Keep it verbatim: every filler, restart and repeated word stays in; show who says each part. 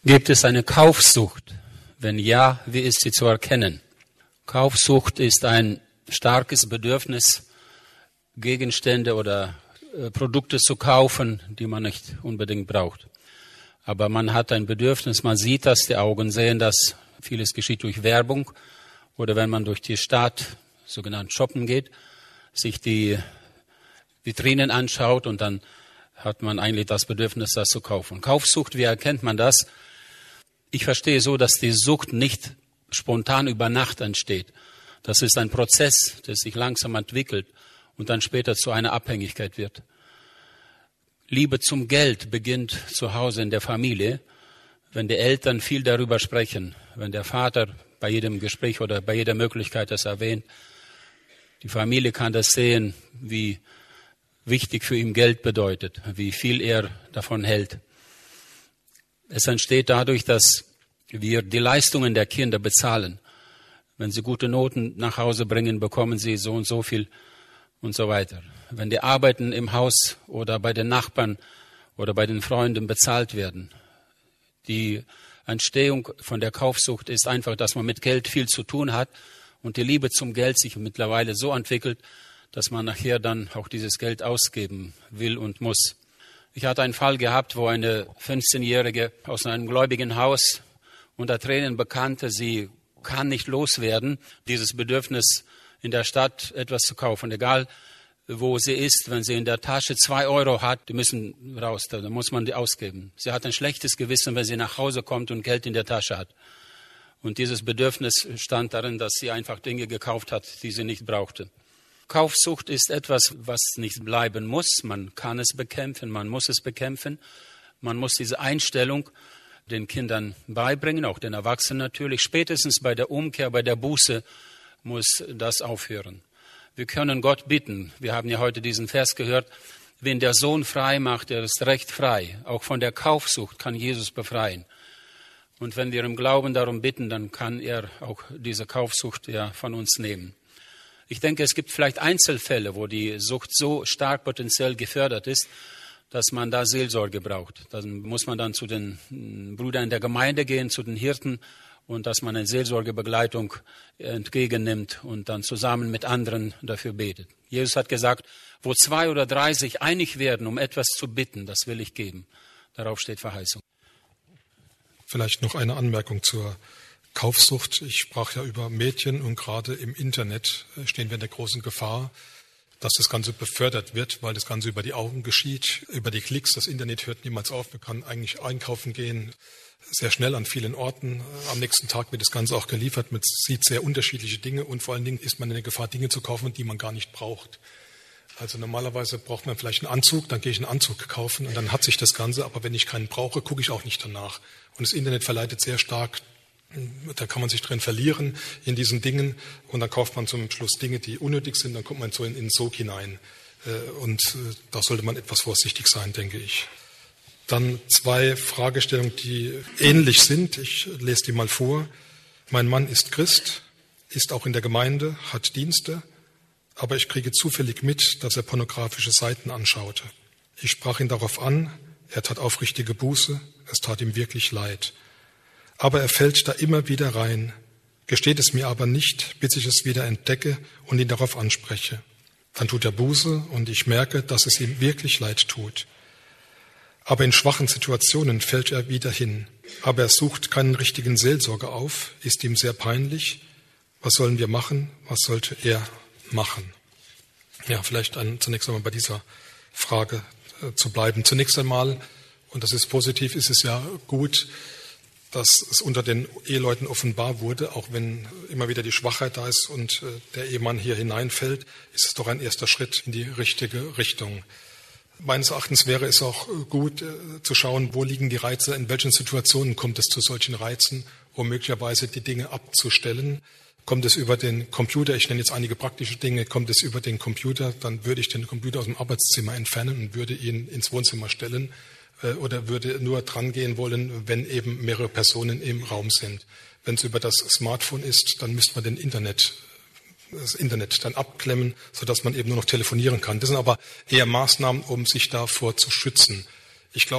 Speaker 1: Gibt es eine Kaufsucht? Wenn ja, wie ist sie zu erkennen? Kaufsucht ist ein starkes Bedürfnis, Gegenstände oder äh, Produkte zu kaufen, die man nicht unbedingt braucht. Aber man hat ein Bedürfnis, man sieht das, die Augen sehen das. Vieles geschieht durch Werbung oder wenn man durch die Stadt, sogenannt shoppen geht, sich die Vitrinen anschaut und dann hat man eigentlich das Bedürfnis, das zu kaufen. Kaufsucht, wie erkennt man das? Ich verstehe so, dass die Sucht nicht spontan über Nacht entsteht. Das ist ein Prozess, der sich langsam entwickelt und dann später zu einer Abhängigkeit wird. Liebe zum Geld beginnt zu Hause in der Familie, wenn die Eltern viel darüber sprechen, wenn der Vater bei jedem Gespräch oder bei jeder Möglichkeit das erwähnt. Die Familie kann das sehen, wie wichtig für ihn Geld bedeutet, wie viel er davon hält. Es entsteht dadurch, dass wir die Leistungen der Kinder bezahlen. Wenn sie gute Noten nach Hause bringen, bekommen sie so und so viel und so weiter. Wenn die Arbeiten im Haus oder bei den Nachbarn oder bei den Freunden bezahlt werden. Die Entstehung von der Kaufsucht ist einfach, dass man mit Geld viel zu tun hat und die Liebe zum Geld sich mittlerweile so entwickelt, dass man nachher dann auch dieses Geld ausgeben will und muss. Ich hatte einen Fall gehabt, wo eine fünfzehnjährige aus einem gläubigen Haus unter Tränen bekannte, sie kann nicht loswerden, dieses Bedürfnis in der Stadt etwas zu kaufen, egal wo sie ist. Wenn sie in der Tasche zwei Euro hat, die müssen raus, da muss man die ausgeben. Sie hat ein schlechtes Gewissen, wenn sie nach Hause kommt und Geld in der Tasche hat. Und dieses Bedürfnis stand darin, dass sie einfach Dinge gekauft hat, die sie nicht brauchte. Kaufsucht ist etwas, was nicht bleiben muss. Man kann es bekämpfen, man muss es bekämpfen. Man muss diese Einstellung den Kindern beibringen, auch den Erwachsenen natürlich. Spätestens bei der Umkehr, bei der Buße muss das aufhören. Wir können Gott bitten. Wir haben ja heute diesen Vers gehört. Wen der Sohn frei macht, der ist recht frei. Auch von der Kaufsucht kann Jesus befreien. Und wenn wir im Glauben darum bitten, dann kann er auch diese Kaufsucht ja von uns nehmen. Ich denke, es gibt vielleicht Einzelfälle, wo die Sucht so stark potenziell gefördert ist, dass man da Seelsorge braucht. Dann muss man dann zu den Brüdern in der Gemeinde gehen, zu den Hirten und dass man eine Seelsorgebegleitung entgegennimmt und dann zusammen mit anderen dafür betet. Jesus hat gesagt, wo zwei oder drei sich einig werden, um etwas zu bitten, das will ich geben. Darauf steht Verheißung.
Speaker 2: Vielleicht noch eine Anmerkung zur Kaufsucht. Ich sprach ja über Mädchen und gerade im Internet stehen wir in der großen Gefahr, dass das Ganze befördert wird, weil das Ganze über die Augen geschieht, über die Klicks. Das Internet hört niemals auf. Man kann eigentlich einkaufen gehen, sehr schnell an vielen Orten. Am nächsten Tag wird das Ganze auch geliefert. Man sieht sehr unterschiedliche Dinge und vor allen Dingen ist man in der Gefahr, Dinge zu kaufen, die man gar nicht braucht. Also normalerweise braucht man vielleicht einen Anzug, dann gehe ich einen Anzug kaufen und dann hat sich das Ganze. Aber wenn ich keinen brauche, gucke ich auch nicht danach. Und das Internet verleitet sehr stark. Da kann man sich drin verlieren in diesen Dingen und dann kauft man zum Schluss Dinge, die unnötig sind, dann kommt man so in den Sog hinein. Und da sollte man etwas vorsichtig sein, denke ich. Dann zwei Fragestellungen, die ähnlich sind. Ich lese die mal vor. Mein Mann ist Christ, ist auch in der Gemeinde, hat Dienste, aber ich kriege zufällig mit, dass er pornografische Seiten anschaute. Ich sprach ihn darauf an, er tat aufrichtige Buße, es tat ihm wirklich leid. Aber er fällt da immer wieder rein, gesteht es mir aber nicht, bis ich es wieder entdecke und ihn darauf anspreche. Dann tut er Buße und ich merke, dass es ihm wirklich leid tut. Aber in schwachen Situationen fällt er wieder hin. Aber er sucht keinen richtigen Seelsorger auf, ist ihm sehr peinlich. Was sollen wir machen? Was sollte er machen? Ja, vielleicht ein, zunächst einmal bei dieser Frage äh, zu bleiben. Zunächst einmal, und das ist positiv, ist es ja gut, dass es unter den Eheleuten offenbar wurde, auch wenn immer wieder die Schwachheit da ist und der Ehemann hier hineinfällt, ist es doch ein erster Schritt in die richtige Richtung. Meines Erachtens wäre es auch gut zu schauen, wo liegen die Reize, in welchen Situationen kommt es zu solchen Reizen, um möglicherweise die Dinge abzustellen. Kommt es über den Computer, ich nenne jetzt einige praktische Dinge, kommt es über den Computer, dann würde ich den Computer aus dem Arbeitszimmer entfernen und würde ihn ins Wohnzimmer stellen. Oder würde nur dran gehen wollen, wenn eben mehrere Personen im Raum sind. Wenn es über das Smartphone ist, dann müsste man den Internet, das Internet dann abklemmen, sodass man eben nur noch telefonieren kann. Das sind aber eher Maßnahmen, um sich davor zu schützen.